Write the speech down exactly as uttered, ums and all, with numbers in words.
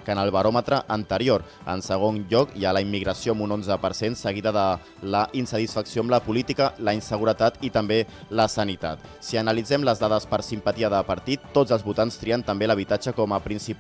que en el baròmetre anterior. En segon lloc hi ha la immigració amb un onze per cent, seguida de la insatisfacció amb la política, la inseguretat i també la sanitat. Si analitzem les dades per simpatia de partit, tots els votants trien també l'habitatge com a principal